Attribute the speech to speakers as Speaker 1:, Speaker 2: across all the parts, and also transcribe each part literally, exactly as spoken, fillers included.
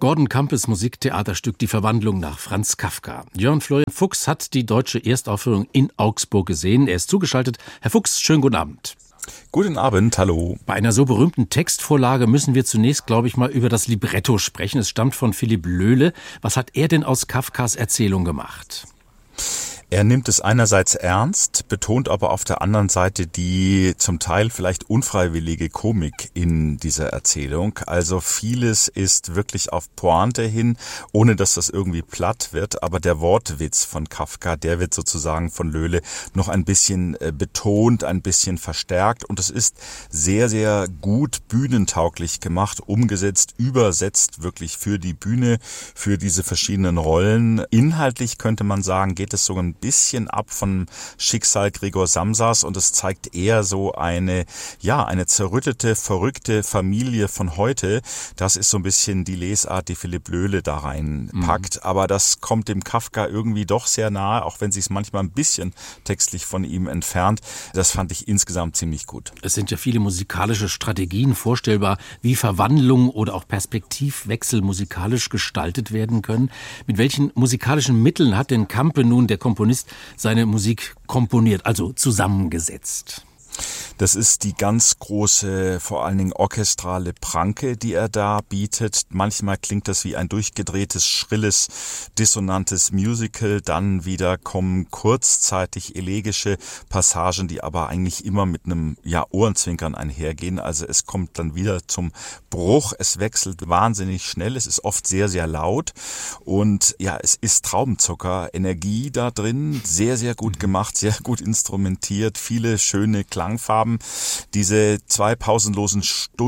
Speaker 1: Gordon Campes Musiktheaterstück Die Verwandlung nach Franz Kafka. Jörn Florian Fuchs hat die deutsche Erstaufführung in Augsburg gesehen. Er ist zugeschaltet. Herr Fuchs, schönen guten Abend.
Speaker 2: Guten Abend, hallo.
Speaker 1: Bei einer so berühmten Textvorlage müssen wir zunächst, glaube ich, mal über das Libretto sprechen. Es stammt von Philipp Löhle. Was hat er denn aus Kafkas Erzählung gemacht?
Speaker 2: Er nimmt es einerseits ernst, betont aber auf der anderen Seite die zum Teil vielleicht unfreiwillige Komik in dieser Erzählung. Also vieles ist wirklich auf Pointe hin, ohne dass das irgendwie platt wird. Aber der Wortwitz von Kafka, der wird sozusagen von Löhle noch ein bisschen betont, ein bisschen verstärkt. Und es ist sehr, sehr gut bühnentauglich gemacht, umgesetzt, übersetzt wirklich für die Bühne, für diese verschiedenen Rollen. Inhaltlich könnte man sagen, geht es sogar ein bisschen ab vom Schicksal Gregor Samsas und es zeigt eher so eine, ja, eine zerrüttete, verrückte Familie von heute. Das ist so ein bisschen die Lesart, die Philipp Löhle da reinpackt. Mhm. Aber das kommt dem Kafka irgendwie doch sehr nahe, auch wenn sich es manchmal ein bisschen textlich von ihm entfernt. Das fand ich insgesamt ziemlich gut.
Speaker 1: Es sind ja viele musikalische Strategien vorstellbar, wie Verwandlung oder auch Perspektivwechsel musikalisch gestaltet werden können. Mit welchen musikalischen Mitteln hat denn Campe nun, der Komponist, seine Musik komponiert, also zusammengesetzt?
Speaker 2: Das ist die ganz große, vor allen Dingen orchestrale Pranke, die er da bietet. Manchmal klingt das wie ein durchgedrehtes, schrilles, dissonantes Musical. Dann wieder kommen kurzzeitig elegische Passagen, die aber eigentlich immer mit einem ja, Ohrenzwinkern einhergehen. Also es kommt dann wieder zum Bruch. Es wechselt wahnsinnig schnell. Es ist oft sehr, sehr laut. Und ja, es ist Traubenzucker, Energie da drin. Sehr, sehr gut gemacht, sehr gut instrumentiert. Viele schöne Klangfarben. Diese zwei pausenlosen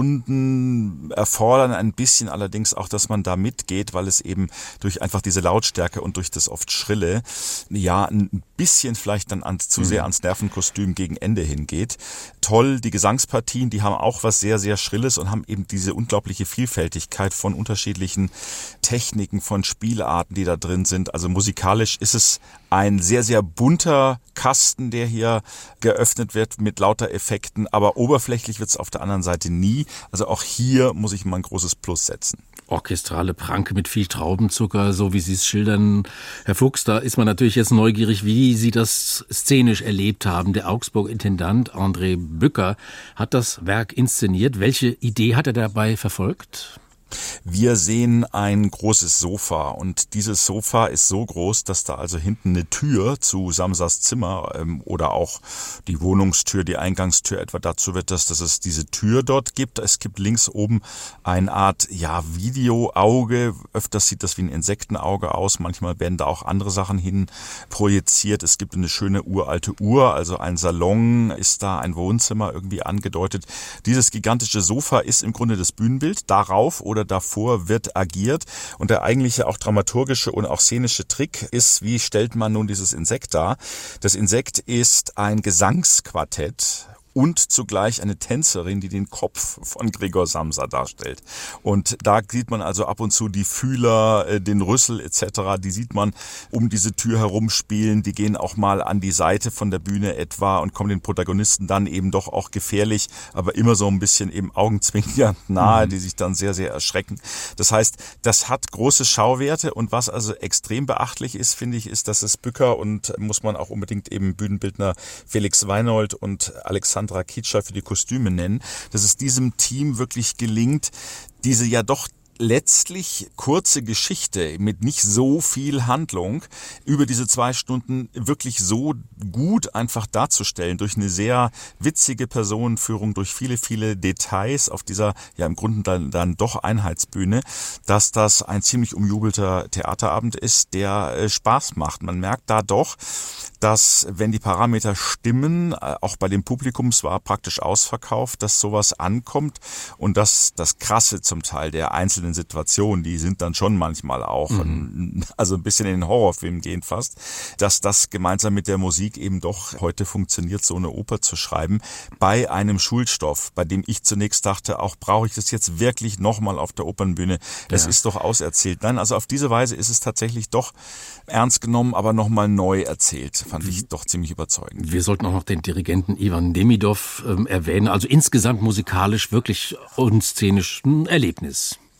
Speaker 2: Stunden erfordern ein bisschen allerdings auch, dass man da mitgeht, weil es eben durch einfach diese Lautstärke und durch das oft Schrille, ja, ein bisschen vielleicht dann an, zu sehr ans Nervenkostüm gegen Ende hingeht. Toll, die Gesangspartien, die haben auch was sehr, sehr Schrilles und haben eben diese unglaubliche Vielfältigkeit von unterschiedlichen Techniken, von Spielarten, die da drin sind. Also musikalisch ist es ein sehr, sehr bunter Kasten, der hier geöffnet wird mit lauter Effekten, aber oberflächlich wird es auf der anderen Seite nie. Also auch hier muss ich mal ein großes Plus setzen.
Speaker 1: Orchestrale Pranke mit viel Traubenzucker, so wie Sie es schildern. Herr Fuchs, da ist man natürlich jetzt neugierig, wie Sie das szenisch erlebt haben. Der Augsburg-Intendant André Bücker hat das Werk inszeniert. Welche Idee hat er dabei verfolgt?
Speaker 2: Wir sehen ein großes Sofa und dieses Sofa ist so groß, dass da also hinten eine Tür zu Samsas Zimmer ähm, oder auch die Wohnungstür, die Eingangstür etwa dazu wird, dass, dass es diese Tür dort gibt. Es gibt links oben eine Art ja Videoauge. Öfters sieht das wie ein Insektenauge aus. Manchmal werden da auch andere Sachen hin projiziert. Es gibt eine schöne uralte Uhr, also ein Salon ist da, ein Wohnzimmer irgendwie angedeutet. Dieses gigantische Sofa ist im Grunde das Bühnenbild. Darauf oder davor wird agiert und der eigentliche auch dramaturgische und auch szenische Trick ist, wie stellt man nun dieses Insekt dar? Das Insekt ist ein Gesangsquartett und zugleich eine Tänzerin, die den Kopf von Gregor Samsa darstellt. Und da sieht man also ab und zu die Fühler, den Rüssel et cetera, die sieht man um diese Tür herumspielen, die gehen auch mal an die Seite von der Bühne etwa und kommen den Protagonisten dann eben doch auch gefährlich, aber immer so ein bisschen eben augenzwinkernd nahe, mhm. die sich dann sehr, sehr erschrecken. Das heißt, das hat große Schauwerte und was also extrem beachtlich ist, finde ich, ist, dass es Bücker und muss man auch unbedingt eben Bühnenbildner Felix Weinold und Alexander Kitscher für die Kostüme nennen, dass es diesem Team wirklich gelingt, diese ja doch letztlich kurze Geschichte mit nicht so viel Handlung über diese zwei Stunden wirklich so gut einfach darzustellen durch eine sehr witzige Personenführung, durch viele, viele Details auf dieser ja im Grunde dann, dann doch Einheitsbühne, dass das ein ziemlich umjubelter Theaterabend ist, der äh, Spaß macht. Man merkt da doch, dass wenn die Parameter stimmen, auch bei dem Publikum, es war praktisch ausverkauft, dass sowas ankommt und dass das Krasse zum Teil der einzelnen Situationen, die sind dann schon manchmal auch, mhm. also ein bisschen in den Horrorfilm gehen fast, dass das gemeinsam mit der Musik eben doch heute funktioniert, so eine Oper zu schreiben, bei einem Schulstoff, bei dem ich zunächst dachte, auch brauche ich das jetzt wirklich nochmal auf der Opernbühne, es ja. ist doch auserzählt. Nein, also auf diese Weise ist es tatsächlich doch ernst genommen, aber nochmal neu erzählt. Fand ich doch ziemlich überzeugend.
Speaker 1: Wir sollten auch noch den Dirigenten Ivan Demidov ähm, erwähnen. Also insgesamt musikalisch wirklich und szenisch ein Erlebnis.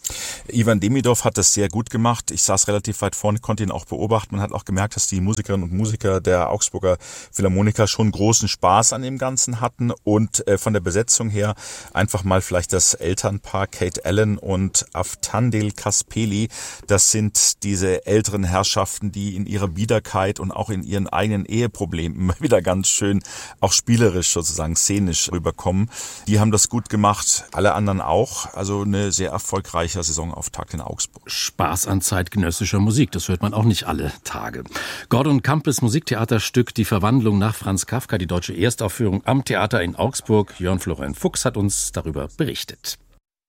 Speaker 2: Ivan Demidov hat das sehr gut gemacht. Ich saß relativ weit vorne, konnte ihn auch beobachten. Man hat auch gemerkt, dass die Musikerinnen und Musiker der Augsburger Philharmoniker schon großen Spaß an dem Ganzen hatten und äh, von der Besetzung her einfach mal vielleicht das Elternpaar Kate Allen und Avtandil Kaspeli. Das sind diese älteren Herrschaften, die in ihrer Biederkeit und auch in ihren eigenen Eheproblemen immer wieder ganz schön auch spielerisch sozusagen szenisch rüberkommen. Die haben das gut gemacht, alle anderen auch. Also eine sehr erfolgreiche Saisonauftakt in Augsburg.
Speaker 1: Spaß an zeitgenössischer Musik, das hört man auch nicht alle Tage. Gordon Campes Musiktheaterstück Die Verwandlung nach Franz Kafka, die deutsche Erstaufführung am Theater in Augsburg. Jörn Florian Fuchs hat uns darüber berichtet.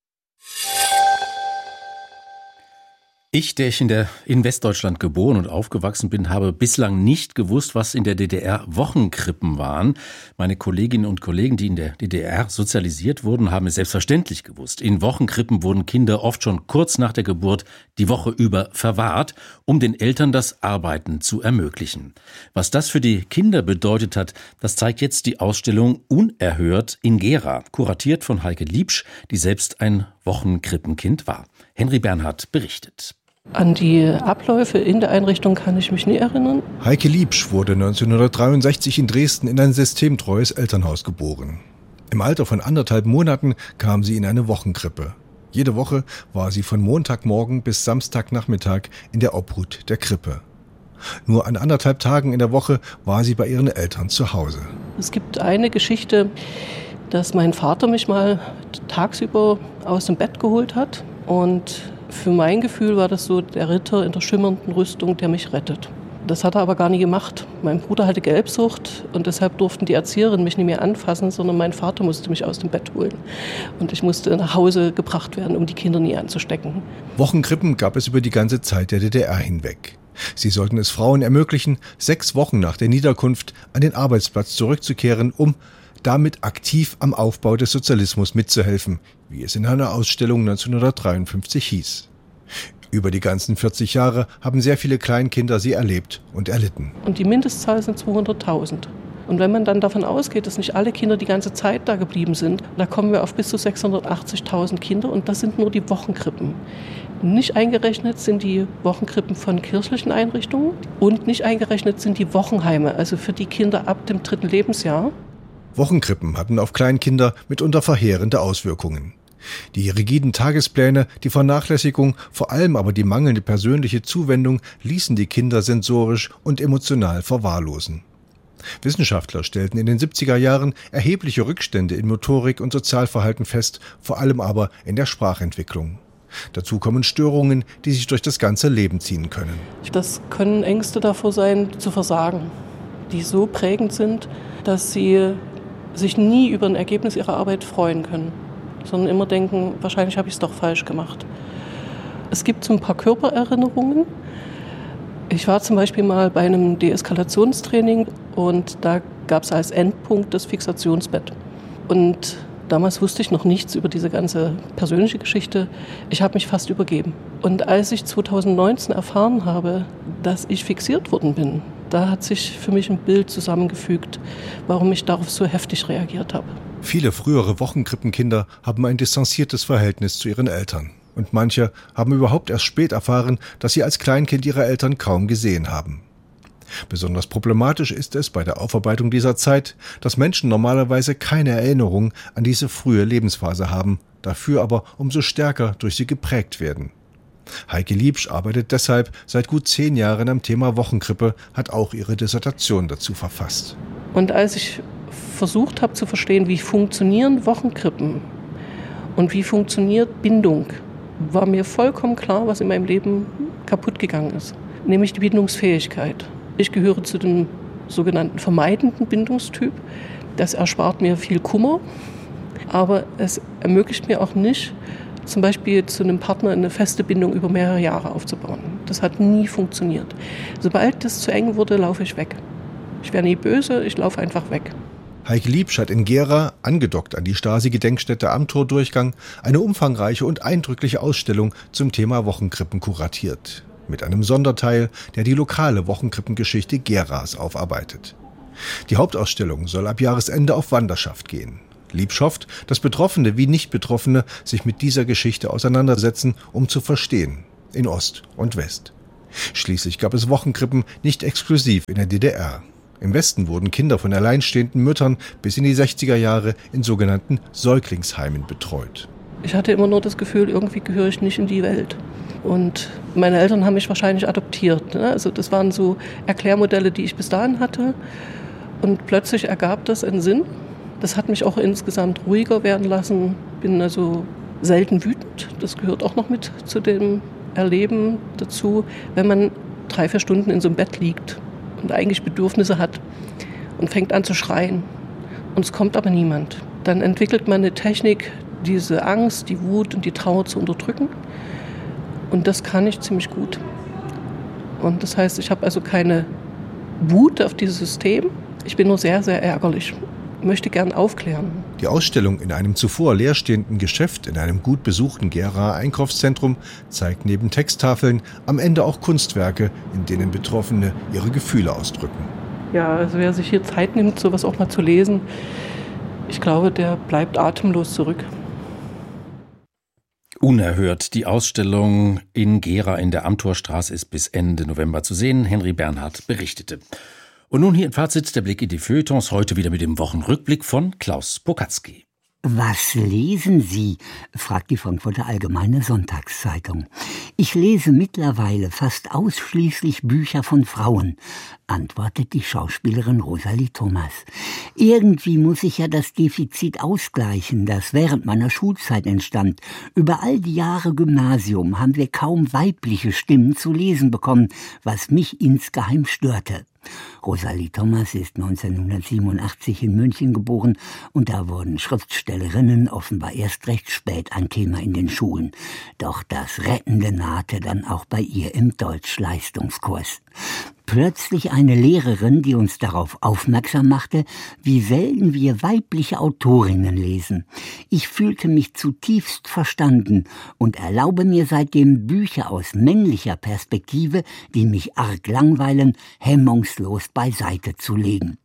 Speaker 1: Ich, der ich in, der, in Westdeutschland geboren und aufgewachsen bin, habe bislang nicht gewusst, was in der D D R Wochenkrippen waren. Meine Kolleginnen und Kollegen, die in der D D R sozialisiert wurden, haben es selbstverständlich gewusst. In Wochenkrippen wurden Kinder oft schon kurz nach der Geburt die Woche über verwahrt, um den Eltern das Arbeiten zu ermöglichen. Was das für die Kinder bedeutet hat, das zeigt jetzt die Ausstellung Unerhört in Gera, kuratiert von Heike Liebsch, die selbst ein Wochenkrippenkind war. Henry Bernhard berichtet.
Speaker 3: An die Abläufe in der Einrichtung kann ich mich nie erinnern.
Speaker 4: Heike Liebsch wurde neunzehnhundertdreiundsechzig in Dresden in ein systemtreues Elternhaus geboren. Im Alter von anderthalb Monaten kam sie in eine Wochenkrippe. Jede Woche war sie von Montagmorgen bis Samstagnachmittag in der Obhut der Krippe. Nur an anderthalb Tagen in der Woche war sie bei ihren Eltern zu Hause.
Speaker 3: Es gibt eine Geschichte, dass mein Vater mich mal tagsüber aus dem Bett geholt hat. Und für mein Gefühl war das so der Ritter in der schimmernden Rüstung, der mich rettet. Das hat er aber gar nie gemacht. Mein Bruder hatte Gelbsucht und deshalb durften die Erzieherinnen mich nicht mehr anfassen, sondern mein Vater musste mich aus dem Bett holen. Und ich musste nach Hause gebracht werden, um die Kinder nie anzustecken.
Speaker 4: Wochenkrippen gab es über die ganze Zeit der D D R hinweg. Sie sollten es Frauen ermöglichen, sechs Wochen nach der Niederkunft an den Arbeitsplatz zurückzukehren, um damit aktiv am Aufbau des Sozialismus mitzuhelfen, wie es in einer Ausstellung neunzehnhundertdreiundfünfzig hieß. Über die ganzen vierzig Jahre haben sehr viele Kleinkinder sie erlebt und erlitten.
Speaker 3: Und die Mindestzahl sind zweihunderttausend. Und wenn man dann davon ausgeht, dass nicht alle Kinder die ganze Zeit da geblieben sind, da kommen wir auf bis zu sechshundertachtzigtausend Kinder und das sind nur die Wochenkrippen. Nicht eingerechnet sind die Wochenkrippen von kirchlichen Einrichtungen und nicht eingerechnet sind die Wochenheime, also für die Kinder ab dem dritten Lebensjahr.
Speaker 4: Wochenkrippen hatten auf Kleinkinder mitunter verheerende Auswirkungen. Die rigiden Tagespläne, die Vernachlässigung, vor allem aber die mangelnde persönliche Zuwendung ließen die Kinder sensorisch und emotional verwahrlosen. Wissenschaftler stellten in den siebziger Jahren erhebliche Rückstände in Motorik und Sozialverhalten fest, vor allem aber in der Sprachentwicklung. Dazu kommen Störungen, die sich durch das ganze Leben ziehen können.
Speaker 3: Das können Ängste davor sein, zu versagen, die so prägend sind, dass sie sich nie über ein Ergebnis ihrer Arbeit freuen können, sondern immer denken, wahrscheinlich habe ich es doch falsch gemacht. Es gibt so ein paar Körpererinnerungen. Ich war zum Beispiel mal bei einem Deeskalationstraining und da gab es als Endpunkt das Fixationsbett. Und damals wusste ich noch nichts über diese ganze persönliche Geschichte. Ich habe mich fast übergeben. Und als ich zweitausendneunzehn erfahren habe, dass ich fixiert worden bin, da hat sich für mich ein Bild zusammengefügt, warum ich darauf so heftig reagiert habe.
Speaker 4: Viele frühere Wochenkrippenkinder haben ein distanziertes Verhältnis zu ihren Eltern. Und manche haben überhaupt erst spät erfahren, dass sie als Kleinkind ihre Eltern kaum gesehen haben. Besonders problematisch ist es bei der Aufarbeitung dieser Zeit, dass Menschen normalerweise keine Erinnerung an diese frühe Lebensphase haben, dafür aber umso stärker durch sie geprägt werden. Heike Liebsch arbeitet deshalb seit gut zehn Jahren am Thema Wochenkrippe, hat auch ihre Dissertation dazu verfasst.
Speaker 3: Und als ich versucht habe zu verstehen, wie funktionieren Wochenkrippen und wie funktioniert Bindung, war mir vollkommen klar, was in meinem Leben kaputt gegangen ist, nämlich die Bindungsfähigkeit. Ich gehöre zu dem sogenannten vermeidenden Bindungstyp. Das erspart mir viel Kummer, aber es ermöglicht mir auch nicht, zum Beispiel zu einem Partner eine feste Bindung über mehrere Jahre aufzubauen. Das hat nie funktioniert. Sobald das zu eng wurde, laufe ich weg. Ich wäre nie böse, ich laufe einfach weg.
Speaker 4: Heike Liebsch hat in Gera, angedockt an die Stasi-Gedenkstätte am Tordurchgang, eine umfangreiche und eindrückliche Ausstellung zum Thema Wochenkrippen kuratiert. Mit einem Sonderteil, der die lokale Wochenkrippengeschichte Geras aufarbeitet. Die Hauptausstellung soll ab Jahresende auf Wanderschaft gehen. Liebsch hofft, dass Betroffene wie Nicht-Betroffene sich mit dieser Geschichte auseinandersetzen, um zu verstehen, in Ost und West. Schließlich gab es Wochenkrippen nicht exklusiv in der D D R. Im Westen wurden Kinder von alleinstehenden Müttern bis in die sechziger Jahre in sogenannten Säuglingsheimen betreut.
Speaker 3: Ich hatte immer nur das Gefühl, irgendwie gehöre ich nicht in die Welt. Und meine Eltern haben mich wahrscheinlich adoptiert. Ne? Also das waren so Erklärmodelle, die ich bis dahin hatte. Und plötzlich ergab das einen Sinn. Das hat mich auch insgesamt ruhiger werden lassen. Bin also selten wütend. Das gehört auch noch mit zu dem Erleben dazu, wenn man drei, vier Stunden in so einem Bett liegt und eigentlich Bedürfnisse hat und fängt an zu schreien. Und es kommt aber niemand. Dann entwickelt man eine Technik, diese Angst, die Wut und die Trauer zu unterdrücken. Und das kann ich ziemlich gut. Und das heißt, ich habe also keine Wut auf dieses System. Ich bin nur sehr, sehr ärgerlich. Ich möchte gern aufklären.
Speaker 4: Die Ausstellung in einem zuvor leerstehenden Geschäft in einem gut besuchten Geraer Einkaufszentrum zeigt neben Texttafeln am Ende auch Kunstwerke, in denen Betroffene ihre Gefühle ausdrücken.
Speaker 3: Ja, also wer sich hier Zeit nimmt, sowas auch mal zu lesen, ich glaube, der bleibt atemlos zurück.
Speaker 1: Unerhört. Die Ausstellung in Gera in der Amthorstraße ist bis Ende November zu sehen. Henry Bernhard berichtete. Und nun hier im Fazit der Blick in die Feuilletons, heute wieder mit dem Wochenrückblick von Klaus Pokatzky.
Speaker 5: Was lesen Sie? Fragt die Frankfurter Allgemeine Sonntagszeitung. Ich lese mittlerweile fast ausschließlich Bücher von Frauen, antwortet die Schauspielerin Rosalie Thomas. Irgendwie muss ich ja das Defizit ausgleichen, das während meiner Schulzeit entstand. Über all die Jahre Gymnasium haben wir kaum weibliche Stimmen zu lesen bekommen, was mich insgeheim störte. Rosalie Thomas ist neunzehnhundertsiebenundachtzig in München geboren und da wurden Schriftstellerinnen offenbar erst recht spät ein Thema in den Schulen. Doch das Rettende nahte dann auch bei ihr im Deutschleistungskurs. Plötzlich eine Lehrerin, die uns darauf aufmerksam machte, wie selten wir weibliche Autorinnen lesen. Ich fühlte mich zutiefst verstanden und erlaube mir seitdem Bücher aus männlicher Perspektive, die mich arg langweilen, hemmungslos beiseite zu legen.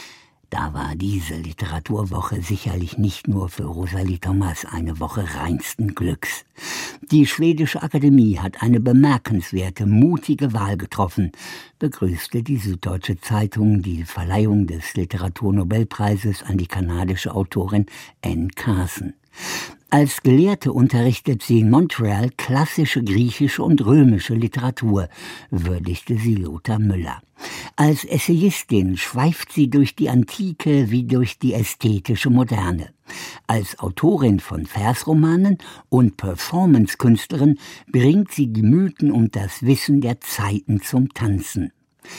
Speaker 5: Da war diese Literaturwoche sicherlich nicht nur für Rosalie Thomas eine Woche reinsten Glücks. Die Schwedische Akademie hat eine bemerkenswerte, mutige Wahl getroffen, begrüßte die Süddeutsche Zeitung die Verleihung des Literaturnobelpreises an die kanadische Autorin Anne Carson. Als Gelehrte unterrichtet sie in Montreal klassische griechische und römische Literatur, würdigte sie Lothar Müller. Als Essayistin schweift sie durch die Antike wie durch die ästhetische Moderne. Als Autorin von Versromanen und Performance-Künstlerin bringt sie die Mythen und das Wissen der Zeiten zum Tanzen.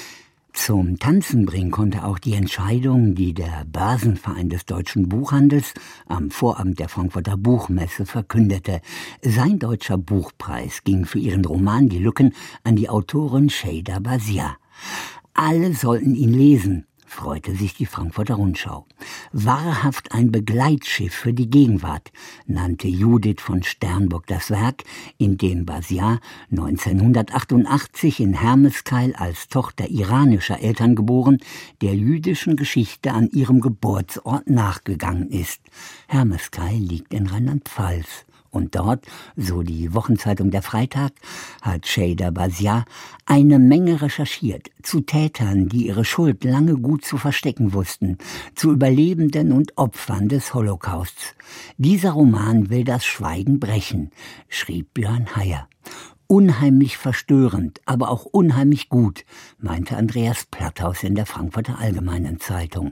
Speaker 5: Zum Tanzen bringen konnte auch die Entscheidung, die der Börsenverein des deutschen Buchhandels am Vorabend der Frankfurter Buchmesse verkündete. Sein deutscher Buchpreis ging für ihren Roman Die Lücken an die Autorin Şeyda Bazia. Alle sollten ihn lesen, freute sich die Frankfurter Rundschau. Wahrhaft ein Begleitschiff für die Gegenwart, nannte Judith von Sternburg das Werk, in dem Bazia neunzehnhundertachtundachtzig in Hermeskeil als Tochter iranischer Eltern geboren, der jüdischen Geschichte an ihrem Geburtsort nachgegangen ist. Hermeskeil liegt in Rheinland-Pfalz. Und dort, so die Wochenzeitung Der Freitag, hat Şeyda Bazia eine Menge recherchiert zu Tätern, die ihre Schuld lange gut zu verstecken wussten, zu Überlebenden und Opfern des Holocausts. Dieser Roman will das Schweigen brechen, schrieb Björn Heyer. Unheimlich verstörend, aber auch unheimlich gut, meinte Andreas Platthaus in der Frankfurter Allgemeinen Zeitung.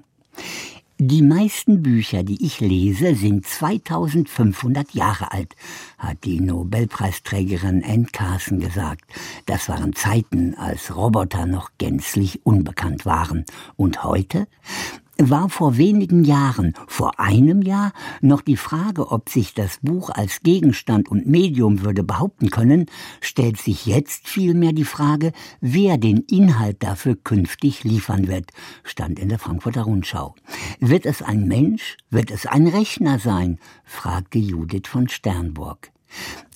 Speaker 5: Die meisten Bücher, die ich lese, sind zweitausendfünfhundert Jahre alt, hat die Nobelpreisträgerin Anne Carson gesagt. Das waren Zeiten, als Roboter noch gänzlich unbekannt waren. Und heute? War vor wenigen Jahren, vor einem Jahr, noch die Frage, ob sich das Buch als Gegenstand und Medium würde behaupten können, stellt sich jetzt vielmehr die Frage, wer den Inhalt dafür künftig liefern wird, stand in der Frankfurter Rundschau. Wird es ein Mensch? Wird es ein Rechner sein? Fragte Judith von Sternburg.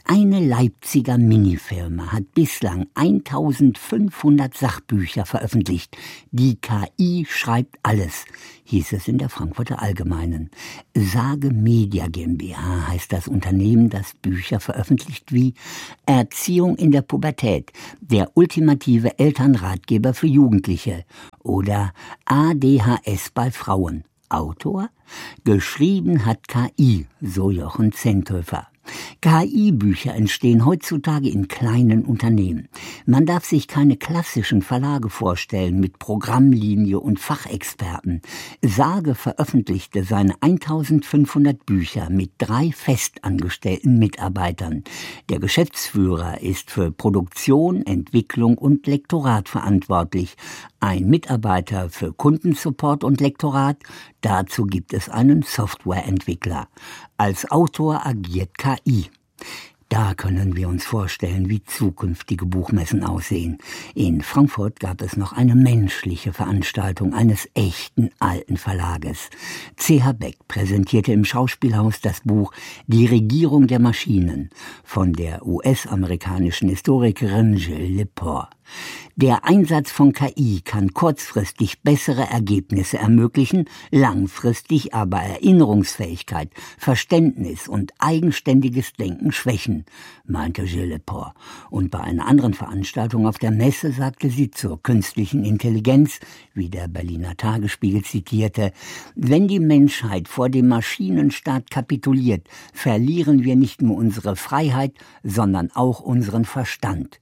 Speaker 5: Eine Leipziger Minifirma hat bislang eintausendfünfhundert Sachbücher veröffentlicht. Die K I schreibt alles, hieß es in der Frankfurter Allgemeinen. Sage Media GmbH heißt das Unternehmen, das Bücher veröffentlicht wie Erziehung in der Pubertät, der ultimative Elternratgeber für Jugendliche oder A D H S bei Frauen. Autor? Geschrieben hat K I, so Jochen Zenthöfer. K I-Bücher entstehen heutzutage in kleinen Unternehmen. Man darf sich keine klassischen Verlage vorstellen mit Programmlinie und Fachexperten. Sage veröffentlichte seine eintausendfünfhundert Bücher mit drei festangestellten Mitarbeitern. Der Geschäftsführer ist für Produktion, Entwicklung und Lektorat verantwortlich. Ein Mitarbeiter für Kundensupport und Lektorat. Dazu gibt es einen Softwareentwickler. Als Autor agiert K I. Da können wir uns vorstellen, wie zukünftige Buchmessen aussehen. In Frankfurt gab es noch eine menschliche Veranstaltung eines echten alten Verlages. C H Beck präsentierte im Schauspielhaus das Buch Die Regierung der Maschinen von der U S-amerikanischen Historikerin Jill Lepore. Der Einsatz von K I kann kurzfristig bessere Ergebnisse ermöglichen, langfristig aber Erinnerungsfähigkeit, Verständnis und eigenständiges Denken schwächen, meinte Jill Lepore. Und bei einer anderen Veranstaltung auf der Messe sagte sie zur künstlichen Intelligenz, wie der Berliner Tagesspiegel zitierte, wenn die Menschheit vor dem Maschinenstaat kapituliert, verlieren wir nicht nur unsere Freiheit, sondern auch unseren Verstand.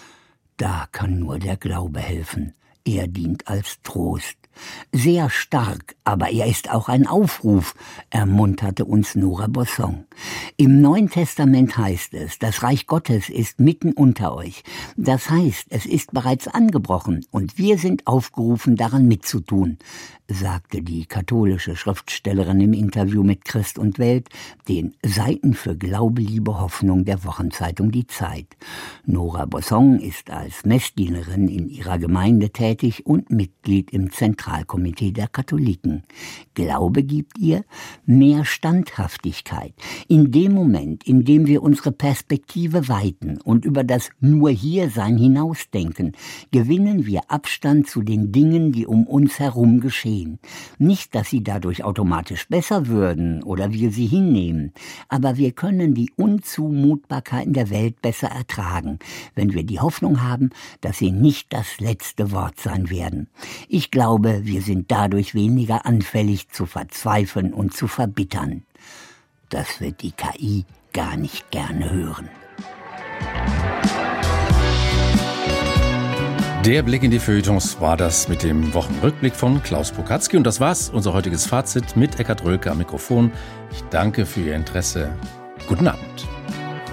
Speaker 5: Da kann nur der Glaube helfen. Er dient als Trost. Sehr stark, aber er ist auch ein Aufruf, ermunterte uns Nora Bosson. Im Neuen Testament heißt es, das Reich Gottes ist mitten unter euch. Das heißt, es ist bereits angebrochen und wir sind aufgerufen, daran mitzutun, sagte die katholische Schriftstellerin im Interview mit Christ und Welt, den Seiten für Glaube, Liebe, Hoffnung der Wochenzeitung Die Zeit. Nora Bosson ist als Messdienerin in ihrer Gemeinde tätig und Mitglied im Zentralkomitee der Katholiken. Glaube gibt ihr mehr Standhaftigkeit. In dem Moment, in dem wir unsere Perspektive weiten und über das Nur-Hier-Sein hinausdenken, gewinnen wir Abstand zu den Dingen, die um uns herum geschehen. Nicht, dass sie dadurch automatisch besser würden oder wir sie hinnehmen, aber wir können die Unzumutbarkeiten der Welt besser ertragen, wenn wir die Hoffnung haben, dass sie nicht das letzte Wort sein werden. Ich glaube, wir sind dadurch weniger anfällig zu verzweifeln und zu verbittern. Das wird die K I gar nicht gerne hören.
Speaker 1: Der Blick in die Feuilletons war das mit dem Wochenrückblick von Klaus Pokatzki. Und das war's, unser heutiges Fazit mit Eckhard Rölke am Mikrofon. Ich danke für Ihr Interesse. Guten Abend.